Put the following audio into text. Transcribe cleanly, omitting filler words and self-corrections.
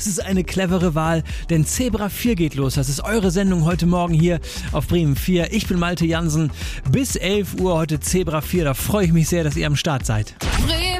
Das ist eine clevere Wahl, denn Zebra 4 geht los. Das ist eure Sendung heute Morgen hier auf Bremen 4. Ich bin Malte Jansen. Bis 11 Uhr heute Zebra 4. Da freue ich mich sehr, dass ihr am Start seid.